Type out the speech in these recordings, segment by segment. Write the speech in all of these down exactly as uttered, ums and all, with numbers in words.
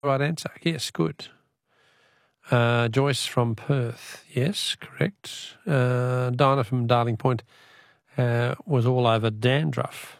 right answer. Yes, good. Uh, Joyce from Perth. Yes, correct. Uh, Dinah from Darling Point uh, was all over dandruff.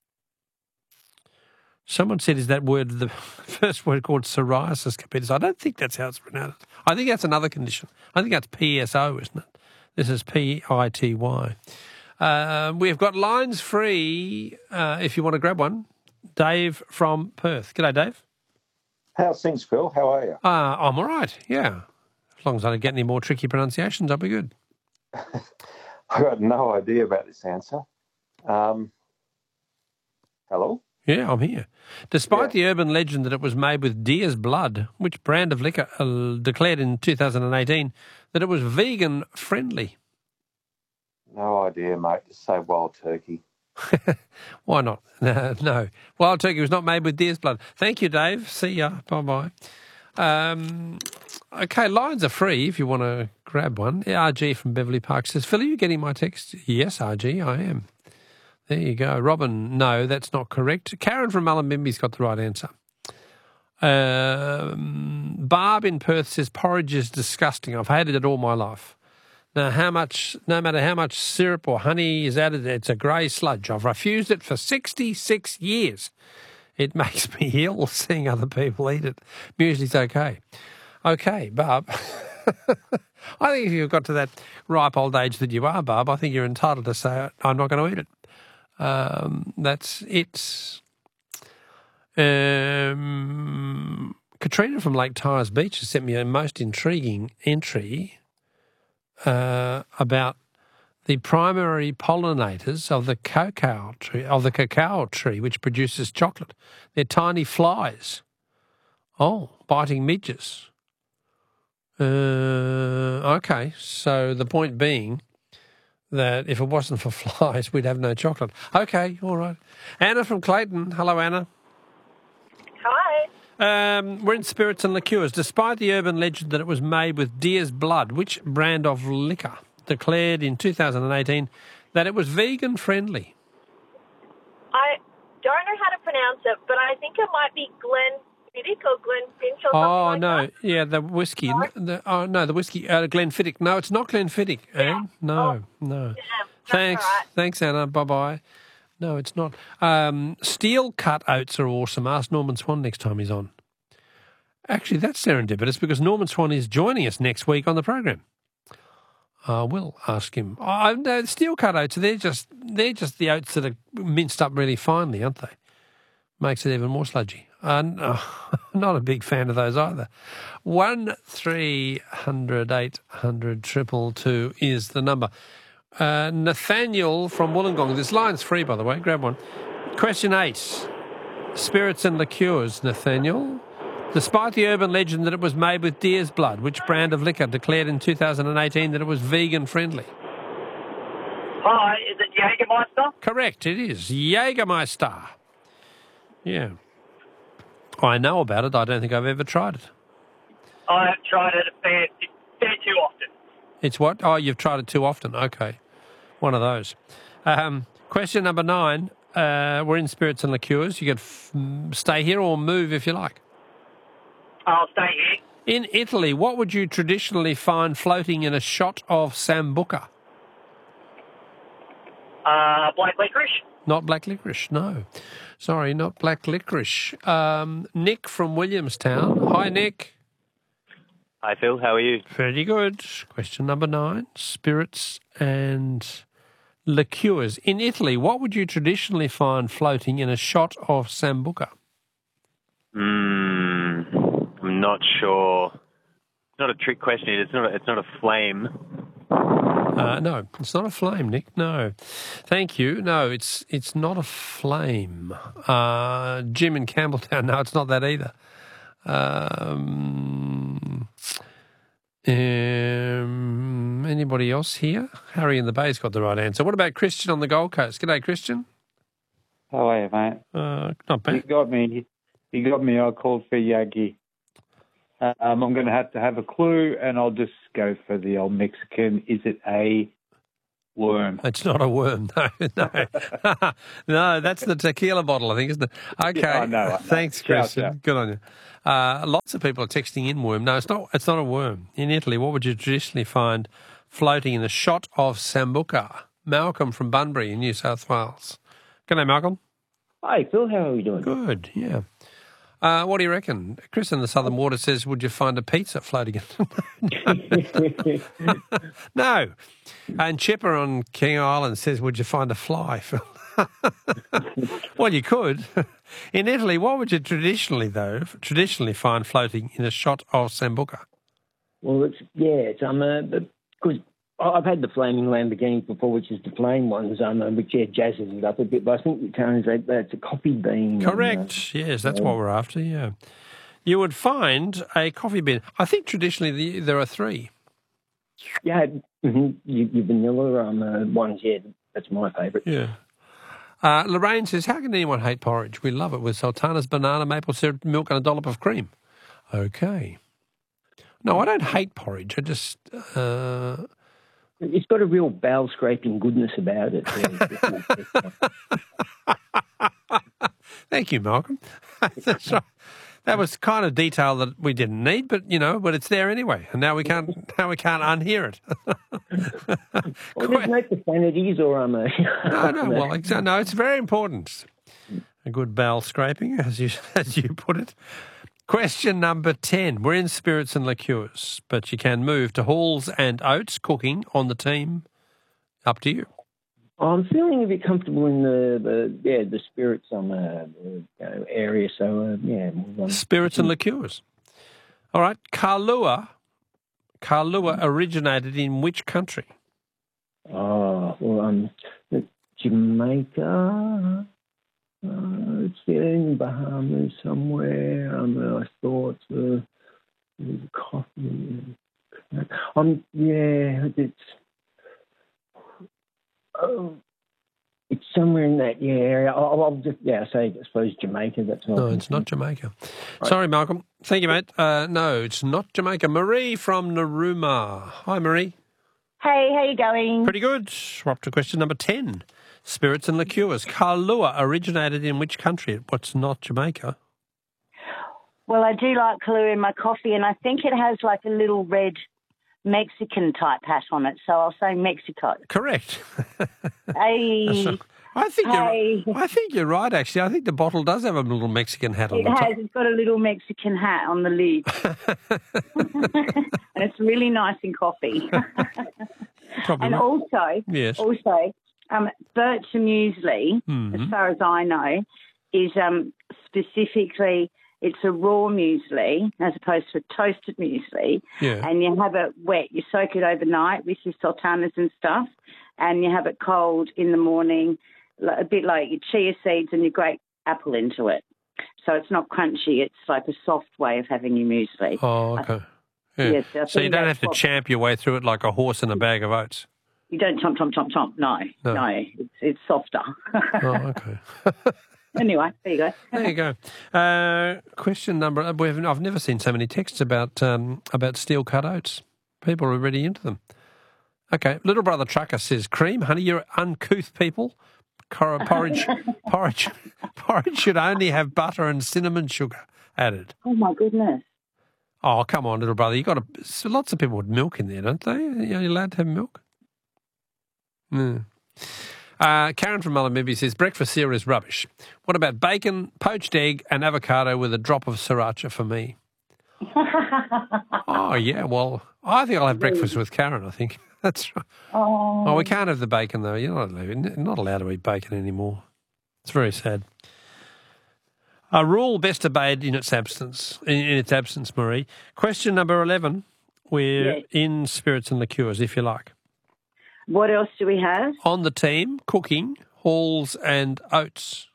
Someone said, is that word the first word called psoriasis, Capitis? I don't think that's how it's pronounced. I think that's another condition. I think that's P S O, isn't it? This is P I T Y. Uh, we've got lines free uh, if you want to grab one. Dave from Perth. G'day, Dave. How's things, Phil? How are you? Uh, I'm all right, yeah. As long as I don't get any more tricky pronunciations, I'll be good. I've got no idea about this answer. Um, hello? Yeah, I'm here. Despite Yeah. the urban legend that it was made with deer's blood, which brand of liquor uh, declared in two thousand eighteen that it was vegan-friendly? No idea, mate. Just say wild turkey. Why not? No, no. Wild turkey was not made with deer's blood. Thank you, Dave. See ya. Bye-bye. Um, okay, lines are free if you want to grab one. R G from Beverley Park says, Phil, are you getting my text? Yes, R G, I am. There you go. Robin, no, that's not correct. Karen from Mullumbimby's got the right answer. Um, Barb in Perth says, porridge is disgusting. I've hated it all my life. Now, how much, no matter how much syrup or honey is added, it's a grey sludge. I've refused it for sixty-six years. It makes me ill seeing other people eat it. Music's okay. Okay, Barb. I think if you've got to that ripe old age that you are, Barb, I think you're entitled to say, I'm not going to eat it. Um, that's it. Um, Katrina from Lake Tyers Beach has sent me a most intriguing entry uh, about the primary pollinators of the cacao tree, of the cacao tree, which produces chocolate. They're tiny flies. Oh, biting midges. Uh, okay, so the point being that if it wasn't for flies, we'd have no chocolate. Okay, all right. Anna from Clayton. Hello, Anna. Hi. Um, we're in spirits and liqueurs. Despite the urban legend that it was made with deer's blood, which brand of liquor declared in two thousand eighteen that it was vegan-friendly? I don't know how to pronounce it, but I think it might be Glenfiddich or Glenfinch or something Oh, like no, that. yeah, the whiskey. No? The, oh, no, the whiskey, uh, Glenfiddich. No, it's not Glenfiddich, Anne. No, Oh, no. Yeah, that's Thanks. all right. Thanks, Anna. Bye-bye. No, it's not. Um, steel cut oats are awesome. Ask Norman Swan next time he's on. Actually, that's serendipitous because Norman Swan is joining us next week on the program. I uh, will ask him. Oh, no, steel cut oats, they're just, they're just the oats that are minced up really finely, aren't they? Makes it even more sludgy. Uh, no, not a big fan of those either. One three hundred eight hundred triple two is the number. Uh, Nathaniel from Wollongong. This line's free, by the way. Grab one. Question eight. Spirits and liqueurs, Nathaniel. Despite the urban legend that it was made with deer's blood, which brand of liquor declared in two thousand eighteen that it was vegan-friendly? Hi, is it Jägermeister? Correct, it is. Jägermeister. Yeah. I know about it. I don't think I've ever tried it. I have tried it a fair, fair too often. It's what? Oh, you've tried it too often. Okay. One of those. Um, question number nine. Uh, we're in spirits and liqueurs. You can f- stay here or move if you like. I'll stay here. In Italy, what would you traditionally find floating in a shot of Sambuca? Uh, black licorice? Not black licorice, no. Sorry, not black licorice. Um, Nick from Williamstown. Hi, Nick. Hi, Phil. How are you? Very good. Question number nine. Spirits and liqueurs. In Italy, what would you traditionally find floating in a shot of Sambuca? Mm, I'm not sure. It's not a trick question. It's not a, it's not a flame. Uh, no, it's not a flame, Nick. No. Thank you. No, it's it's not a flame. Uh, Jim in Campbelltown. No, it's not that either. Um, um, anybody else here? Harry in the Bay's got the right answer. What about Christian on the Gold Coast? G'day, Christian. How are you, mate? Uh, not bad. You got me. You got me. I called for Yagi. Um, I'm going to have to have a clue, and I'll just go for the old Mexican. Is it A, Worm. It's not a worm, no, no. No, that's the tequila bottle, I think, isn't it? Okay, Yeah, I know, I know. Thanks, Ciao, Christian. ciao. Good on you. Uh, lots of people are texting in worm. No, it's not. It's not a worm. In Italy, what would you traditionally find floating in a shot of sambuca? Malcolm from Bunbury in New South Wales. Good day, Malcolm. Hi, Phil. How are you doing? Good, yeah. Uh, what do you reckon? Chris in the Southern Water says, would you find a pizza floating in? No. And Chipper on King Island says, would you find a fly, Phil? Well, you could. In Italy, what would you traditionally, though, traditionally find floating in a shot of sambuca? Well, it's yeah, it's um, because I've had the flaming Lamborghini before, which is the flame ones, um, which yeah, jazzes it up a bit. But I think the current is that that's a coffee bean. Correct. Um, uh, yes, that's yeah. what we're after. Yeah, you would find a coffee bean. I think traditionally the, there are three. Yeah, mm-hmm, your, your vanilla um, uh, ones. Yeah, that's my favourite. Yeah. Uh, Lorraine says, how can anyone hate porridge? We love it with sultanas, banana, maple syrup, milk and a dollop of cream. Okay. No, I don't hate porridge. I just... Uh... It's got a real bowel scraping goodness about it. Thank you, Malcolm. That's right. That was kind of detail that we didn't need, but you know, but it's there anyway, and now we can't now we can't unhear it. Well, there's no profanities or um. Uh, no, no. Well, exa- no, it's very important. A good bowel scraping, as you as you put it. Question number ten. We're in spirits and liqueurs, but you can move to Halls and Oates cooking on the team. Up to you. I'm feeling a bit comfortable in the, the yeah the spirits um uh, you know, area, so uh, yeah. Um, spirits and liqueurs. All right, Kahlua. Kahlua originated in which country? Oh, well, um, Jamaica. Uh, it's in Bahamas somewhere. Um, I thought uh, coffee. Um, yeah, it's. Oh, it's somewhere in that yeah area. I'll, I'll just yeah say I suppose Jamaica. That's not. No, it's not Jamaica. Right. Sorry, Malcolm. Thank you, mate. Uh, no, it's not Jamaica. Marie from Narooma. Hi, Marie. Hey, how you going? Pretty good. We're up to question number ten. Spirits and liqueurs. Kahlua originated in which country? What's not Jamaica? Well, I do like Kahlua in my coffee, and I think it has like a little red Mexican type hat on it, so I'll say Mexico. Correct. Hey, I think hey. you're. I think you're right. Actually, I think the bottle does have a little Mexican hat on it the top. It has. It's got a little Mexican hat on the lid, and it's really nice in coffee. Probably and right. also, yes. also, um, birch muesli, mm-hmm. as far as I know, is um, specifically. It's a raw muesli as opposed to a toasted muesli. Yeah. And you have it wet. You soak it overnight with your sultanas and stuff, and you have it cold in the morning, a bit like your chia seeds and your grape apple into it. So it's not crunchy. It's like a soft way of having your muesli. Oh, okay. Yeah. Yes, I so you don't have to what, champ your way through it like a horse in a bag of oats? You don't chomp, chomp, chomp, chomp. No, no. no it's, it's softer. Oh, okay. Anyway, there you go. There you go. Uh, question number. We've, I've never seen so many texts about um, about steel cut oats. People are already into them. Okay, little brother trucker says, "Cream, honey, you're uncouth people. Porridge, porridge, porridge should only have butter and cinnamon sugar added." Oh my goodness! Oh, come on, little brother. You got a, lots of people with milk in there, don't they? Are you allowed to have milk? No. Uh, Karen from Mullumbimby says, breakfast cereal is rubbish. What about bacon, poached egg and avocado with a drop of sriracha for me? Oh, yeah, well, I think I'll have breakfast with Karen, I think. That's right. Oh. oh, we can't have the bacon, though. You're not allowed, not allowed to eat bacon anymore. It's very sad. A rule best obeyed in its absence, in, in its absence, Marie. Question number eleven. We're yes. in spirits and liqueurs, if you like. What else do we have? On the team, cooking, Halls and Oates.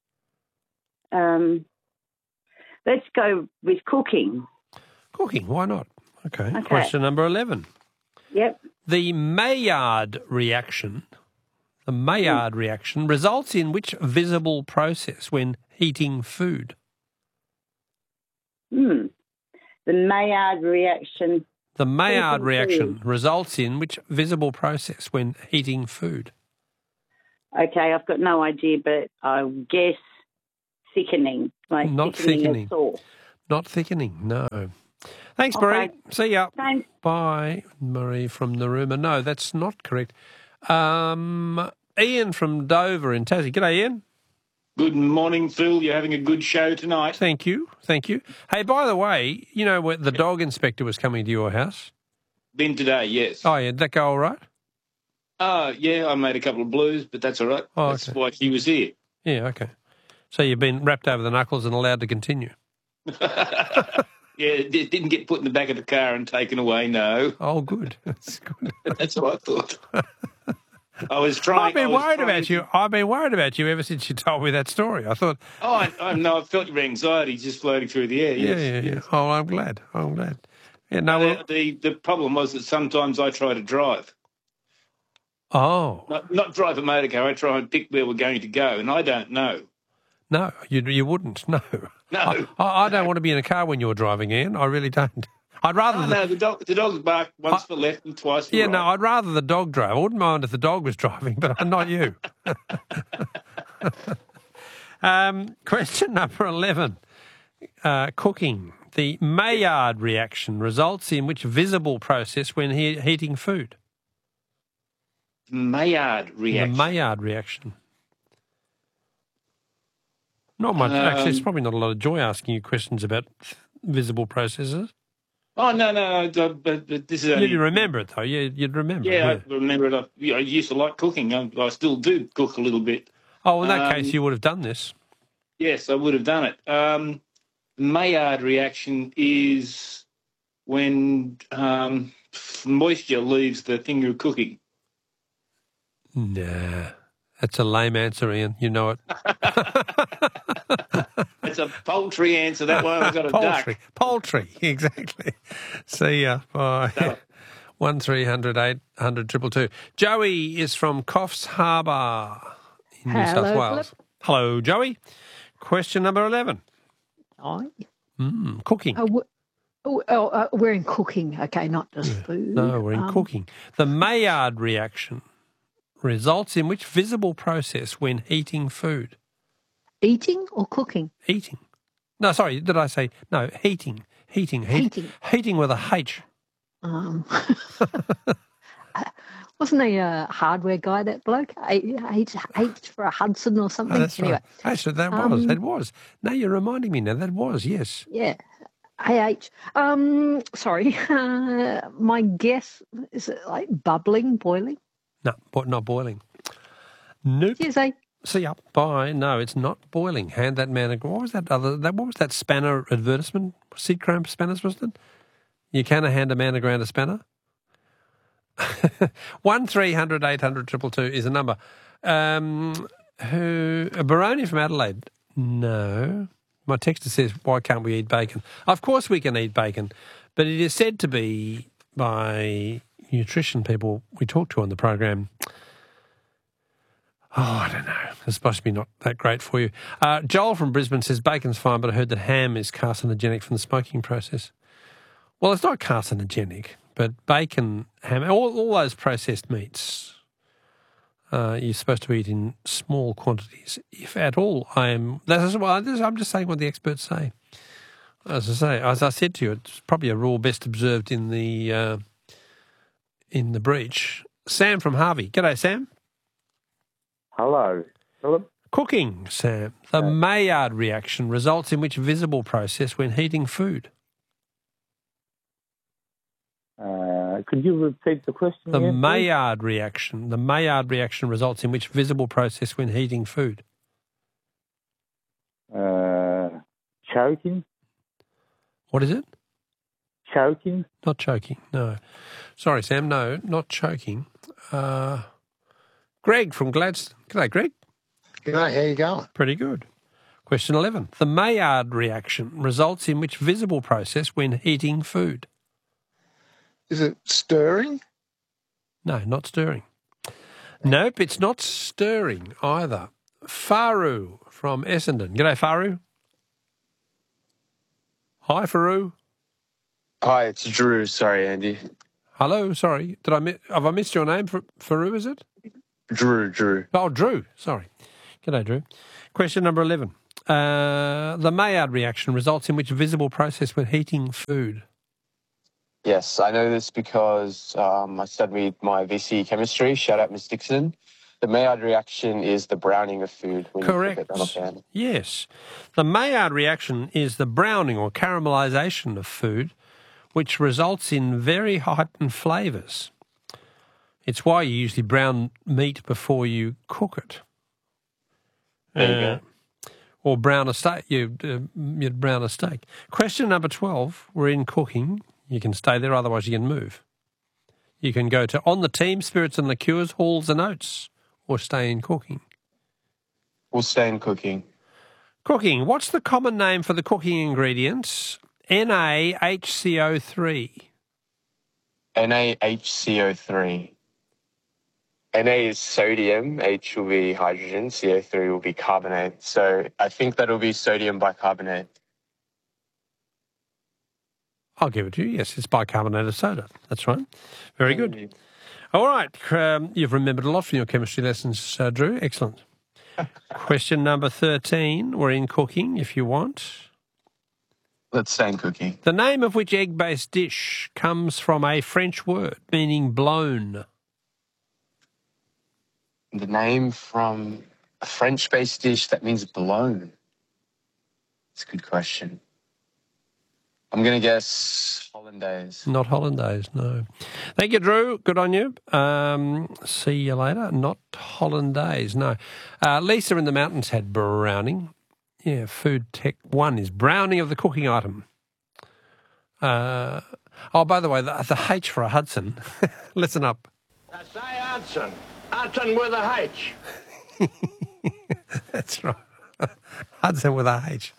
Um, let's go with cooking. Cooking, why not? Okay. okay. Question number eleven. Yep. The Maillard reaction, the Maillard mm. reaction results in which visible process when heating food? Hmm. The Maillard reaction. The Maillard Heating reaction food. results in which visible process when heating food? Okay, I've got no idea, but I guess thickening, like Not thickening, thickening. of sauce. Not thickening, no. Thanks, Okay. Marie. See ya. Thanks. Bye, Marie from Narooma. No, that's not correct. Um, Ian from Dover in Tassie. G'day, Ian. Good morning, Phil. You're having a good show tonight. Thank you. Thank you. Hey, by the way, you know what the dog inspector was coming to your house? Been today, yes. Oh, yeah. Did that go all right? Uh, yeah, I made a couple of blues, but that's all right. Oh, that's okay. why she was here. Yeah, okay. So you've been wrapped over the knuckles and allowed to continue? Yeah, it di- didn't get put in the back of the car and taken away, no. Oh, good. That's good. That's what I thought. I was trying... I've been I was worried trying about to- you. I've been worried about you ever since you told me that story. I thought... Oh, I, I know. I felt your anxiety just floating through the air. Yeah, Yes, yeah, yeah. yes. Oh, I'm glad. I'm glad. Yeah, no, well, The, the the problem was that sometimes I try to drive, oh, not not drive a motor car. I try and pick where we're going to go, and I don't know. no, you you wouldn't. No, No, I, I I don't want to be in a car when you're driving, Ian. I really don't. I'd rather. oh, the, no. The dog the dog's barked once I- for left and twice for yeah, right. no, I'd rather the dog drove. I wouldn't mind if the dog was driving, but not you. um, question number eleven: uh, cooking. The Maillard reaction results in which visible process when he- heating food? Maillard reaction. The Maillard reaction. Not much. Actually, there's Um, probably not a lot of joy asking you questions about visible processes. Oh no, no, no! But, but this is only, You'd remember it, though. You, you'd remember yeah, it. I remember it. I, you know, I used to like cooking. I, I still do cook a little bit. Oh, in that um, case, you would have done this. Yes, I would have done it. Um, Maillard reaction is when um, moisture leaves the thing you're cooking. Nah. That's a lame answer, Ian. You know it. It's a poultry answer. That one I've got a Poultry. duck. Poultry, exactly. See ya. Bye. No. One three hundred eight hundred triple two. Joey is from Coffs Harbour in New South Hello, Wales. Philip. Hello, Joey. Question number eleven. Hi. Mm, cooking. Oh, w- oh, oh uh, we're in cooking. Okay, not just food. No, we're in Um, cooking. The Maillard reaction results in which visible process when heating food? Eating or cooking? Eating. No, sorry, did I say no? Heating, heating, heat, Heating. heating with a H. Um, wasn't he a hardware guy, that bloke? H, H, H for a Hudson or something? Oh, that's anyway, right. Actually, that was. um, That was. No, you're reminding me now. That was. Yes. yeah. A H. Um, sorry. Uh, my guess is it like bubbling, boiling? No, bo- not boiling. Nope. Yes, I. See ya. Bye. No, it's not boiling. Hand that man a. What was that other? That what was that spanner advertisement? Seed cramp spanners, wasn't it? You can hand a man a ground a spanner. One three hundred eight hundred triple two is a number. Um, who? A Baroni from Adelaide. No. My texter says, "Why can't we eat bacon?" Of course we can eat bacon, but it is said to be by nutrition people we talk to on the program. Oh, I don't know. It's supposed to be not that great for you. Uh, Joel from Brisbane says bacon's fine, but I heard that ham is carcinogenic from the smoking process. Well, it's not carcinogenic, but bacon, ham, all, all those processed meats, uh, you're supposed to eat in small quantities, if at all. I am. That's well. I'm just saying what the experts say. As I say, as I said to you, it's probably a rule best observed in the uh, in the breach. Sam from Harvey. G'day, Sam. Hello, Philip. Cooking, Sam. The Maillard reaction results in which visible process when heating food? Uh, could you repeat the question? The again, please? Maillard reaction. The Maillard reaction results in which visible process when heating food? Uh, choking. What is it? Choking. Not choking, no. Sorry, Sam, no, not choking. Uh, Greg from Gladstone. G'day, Greg. G'day, how you going? Pretty good. Question eleven. The Maillard reaction results in which visible process when heating food? Is it stirring? No, not stirring. Nope, it's not stirring either. Faru from Essendon. G'day, Faru. Hi, Faru. Hi, it's Drew. Sorry, Andy. Hello, sorry. Did I mi- have I missed your name? For Faru, is it? Drew, Drew. Oh, Drew. Sorry. G'day, Drew. Question number eleven. Uh, the Maillard reaction results in which visible process when heating food? Yes, I know this because um, I studied my V C E chemistry. Shout out, Miss Dixon. The Maillard reaction is the browning of food. When Correct. You cook it on a pan. Yes. The Maillard reaction is the browning or caramelization of food, which results in very heightened flavours. It's why you usually brown meat before you cook it. There you uh, go. Or brown a steak. You, uh, you'd brown a steak. Question number twelve. We're in cooking. You can stay there, otherwise you can move. You can go to On the Team, Spirits and Liqueurs, Halls and Oats, or stay in cooking. We'll stay in cooking. Cooking. What's the common name for the cooking ingredients? N A H C O three. N A H C O three. N A is sodium, H will be hydrogen, C O three will be carbonate. So I think that'll be sodium bicarbonate. I'll give it to you. Yes, it's bicarbonated soda. That's right. Very good. All right. Um, you've remembered a lot from your chemistry lessons, uh, Drew. Excellent. Question number thirteen. We're in cooking, if you want. Let's stay in cooking. The name of which egg-based dish comes from a French word meaning blown? The name from a French-based dish that means blown. That's a good question. I'm going to guess hollandaise. Not hollandaise, no. Thank you, Drew. Good on you. Um, see you later. Not hollandaise, no. Uh, Lisa in the Mountains had browning. Yeah, Food Tech One is browning of the cooking item. Uh, oh, by the way, the, the H for a Hudson. Listen up. I say Hudson. Hudson with a H. That's right. Hudson with a H.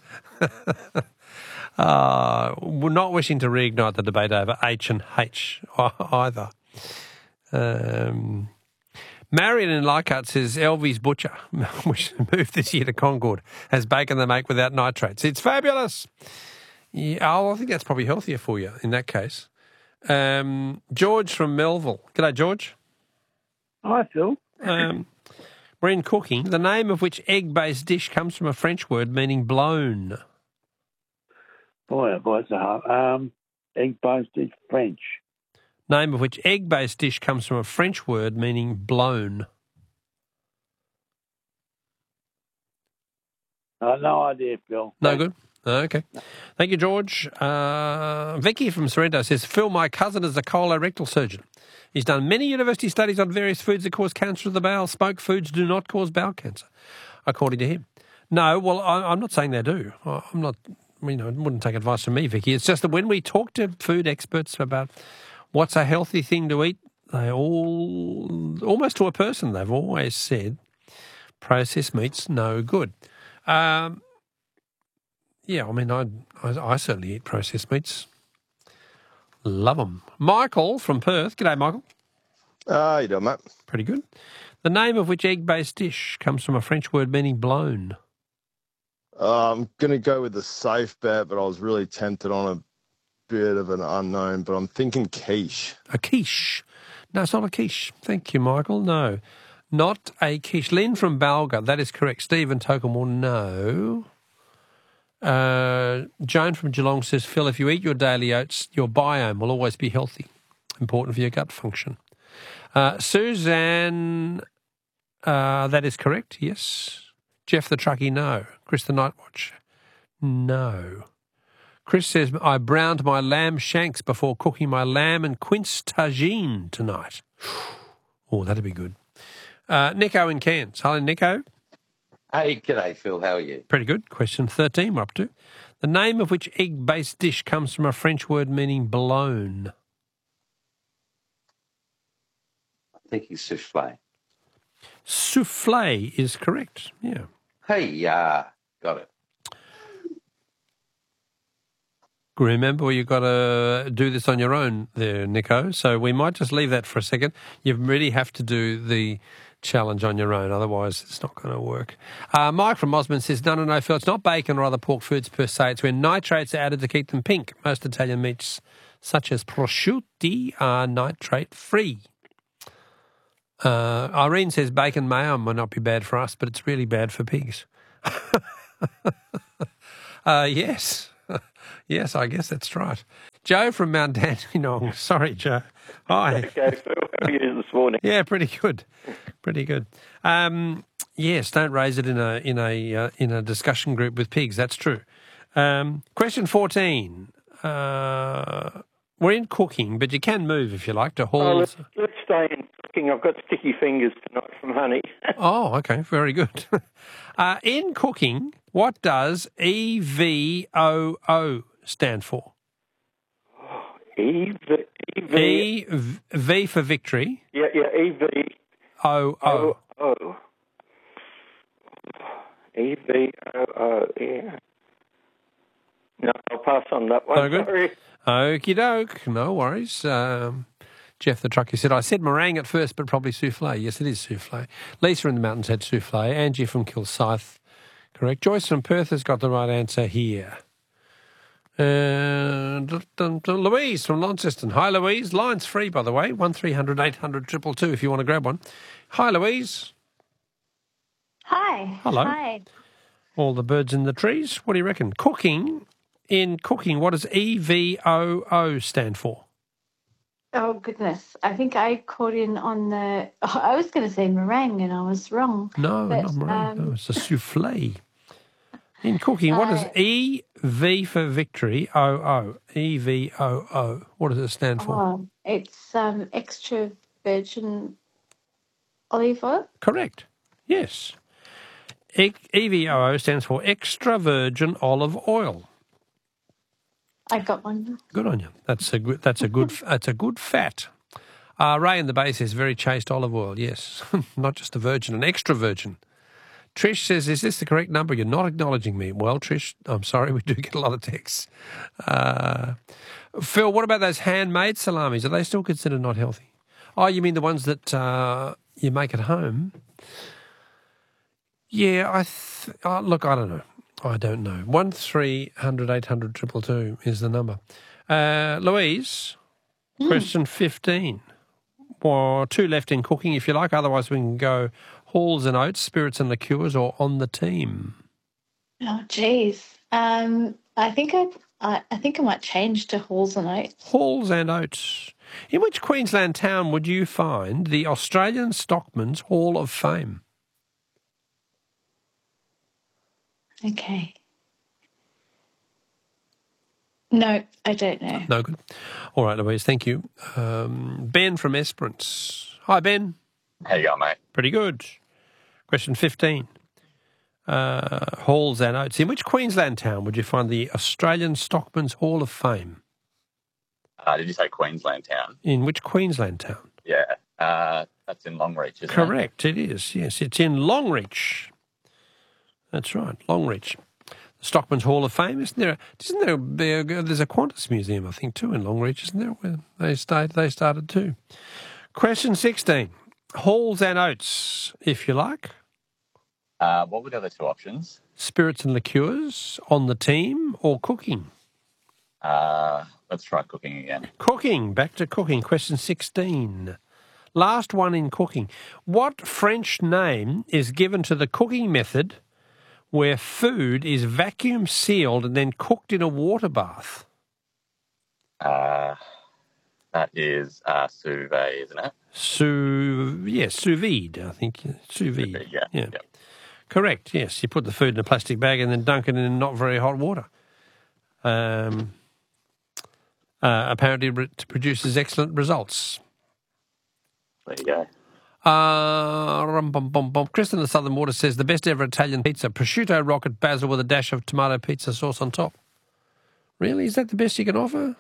uh, we're not wishing to reignite the debate over H and H either. Um, Marion in Leichhardt says Elvie's Butcher, which moved this year to Concord, has bacon they make without nitrates. It's fabulous. Yeah, oh, I think that's probably healthier for you in that case. Um, George from Melville. G'day, George. Hi, Phil. Um, we're in cooking. The name of which egg-based dish comes from a French word meaning blown? Boy, oh boy, it's a hard. Um, egg-based dish, French. Name of which egg-based dish comes from a French word meaning blown? Uh, no idea, Phil. No good? Okay. Thank you, George. Uh, Vicky from Sorrento says, Phil, my cousin is a colorectal surgeon. He's done many university studies on various foods that cause cancer of the bowel. Smoked foods do not cause bowel cancer, according to him. No, well, I, I'm not saying they do. I'm not, you know, wouldn't take advice from me, Vicky. It's just that when we talk to food experts about what's a healthy thing to eat, they all, almost to a person, they've always said processed meat's no good. Um, yeah, I mean, I, I, I certainly eat processed meats. Love them. Michael from Perth. G'day, Michael. Ah, uh, you doing, mate? Pretty good. The name of which egg-based dish comes from a French word meaning blown? Uh, I'm going to go with the safe bet, but I was really tempted on a bit of an unknown, but I'm thinking quiche. A quiche. No, it's not a quiche. Thank you, Michael. No, not a quiche. Lynn from Balga. That is correct. Stephen Tokemore, no. Uh, Joan from Geelong says, Phil, if you eat your daily oats, your biome will always be healthy. Important for your gut function. Uh, Suzanne, uh, that is correct, yes. Jeff the Truckie, no. Chris the Nightwatch, no. Chris says, I browned my lamb shanks before cooking my lamb and quince tagine tonight. Oh, that'd be good. Uh, Nico in Cairns. Hello, Nico. Hey, g'day, Phil. How are you? Pretty good. Question thirteen we're up to. The name of which egg-based dish comes from a French word meaning blown? I'm thinking souffle. Souffle is correct, yeah. Hey, uh, got it. Remember, you've got to do this on your own there, Nico. So we might just leave that for a second. You really have to do the challenge on your own. Otherwise, it's not going to work. Uh, Mike from Osmond says, no, no, no, Phil, it's not bacon or other pork foods per se. It's when nitrates are added to keep them pink. Most Italian meats, such as prosciutti, are nitrate-free. Uh, Irene says bacon mayo might not be bad for us, but it's really bad for pigs. uh, yes. Yes, I guess that's right. Joe from Mount Dandenong. Sorry, Joe. Hi. Okay, Phil, how are you this morning? Yeah, pretty good. Pretty good. Um, yes, don't raise it in a in a uh, in a discussion group with pigs. That's true. Um, question fourteen. Uh, we're in cooking, but you can move if you like to Oh, halls. let's, let's stay in cooking. I've got sticky fingers tonight from honey. Oh, okay, very good. uh, in cooking, what does E V O O stand for? E V E V E v, v for victory. Yeah, yeah, E V O O. O. E V O O, yeah. No, I'll pass on that one. No good. Sorry. Okie doke, no worries. Um, Jeff the trucker said, I said meringue at first, but probably souffle. Yes, it is souffle. Lisa in the mountains had souffle. Angie from Kilsyth, correct. Joyce from Perth has got the right answer here. And Louise from Launceston. Hi, Louise. Line's free, by the way. one three hundred eight hundred two two two if you want to grab one. Hi, Louise. Hi. Hello. Hi. All the birds in the trees. What do you reckon? Cooking. In cooking, what does E V O O stand for? Oh, goodness. I think I caught in on the... Oh, I was going to say meringue and I was wrong. No, but, not meringue. um, No, it's a souffle. In cooking, what does Uh, E V for victory, O O? E V O O. What does it stand for? Oh, it's um, extra virgin olive oil. Correct. Yes. E- EVOO stands for extra virgin olive oil. I got one. Good on you. That's a good. That's a good. That's a good fat. Uh, Ray in the base says very chaste olive oil. Yes, not just a virgin, an extra virgin. Trish says, "Is this the correct number?" You're not acknowledging me. Well, Trish, I'm sorry. We do get a lot of texts. Uh, Phil, what about those handmade salamis? Are they still considered not healthy? Oh, you mean the ones that uh, you make at home? Yeah, I th- uh, look. I don't know. I don't know. One three hundred eight hundred triple two is the number. Uh, Louise, Mm. question fifteen. Well, two left in cooking, if you like. Otherwise, we can go halls and oats, spirits and liqueurs, or on the team. Oh, geez. Um, I think I, I, I think I might change to halls and oats. Halls and oats. In which Queensland town would you find the Australian Stockman's Hall of Fame? Okay. No, I don't know. No good. All right, Louise, thank you. Um, Ben from Esperance. Hi, Ben. How you going, mate? Pretty good. Question fifteen. Uh, halls and oats. In which Queensland town would you find the Australian Stockman's Hall of Fame? Uh, did you say Queensland town? In which Queensland town? Yeah, uh, that's in Longreach, isn't it? Correct, it is. Yes, it's in Longreach. That's right, Longreach. The Stockman's Hall of Fame, isn't there? Isn't there? There's a Qantas museum, I think, too, in Longreach, isn't there? Where they started. They started too. Question sixteen. Halls and oats, if you like. Uh, what were the other two options? Spirits and liqueurs, on the team, or cooking? Uh, let's try cooking again. Cooking. Back to cooking. Question sixteen. Last one in cooking. What French name is given to the cooking method where food is vacuum sealed and then cooked in a water bath? Uh, that is uh, sous vide, isn't it? Sous, yes, sous vide, I think. Sous vide. Sous vide, yeah. yeah. Yep. Correct, yes. You put the food in a plastic bag and then dunk it in not very hot water. Um, uh, apparently it produces excellent results. There you go. Uh, rum, bum, bum, bum. Chris in the Southern Water says the best ever Italian pizza, prosciutto, rocket, basil with a dash of tomato pizza sauce on top. Really? Is that the best you can offer?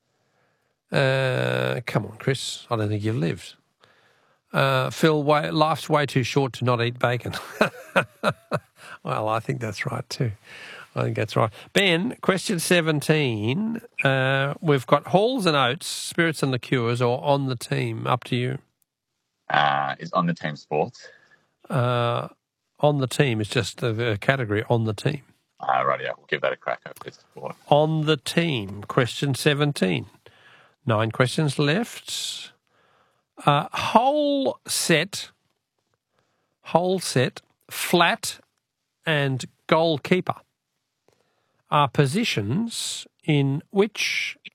Uh, come on, Chris. I don't think you've lived. Uh, Phil, way, life's way too short to not eat bacon. Well, I think that's right too. I think that's right. Ben, question seventeen. Uh, we've got halls and oats, spirits and liqueurs, or on the team. Up to you. uh, is on the team sports. Uh, on the team is just the category on the team. Uh, right, yeah, we'll give that a crack over this sport. On the team, question seventeen. Nine questions left. Uh, whole set, whole set, flat and goalkeeper are positions in which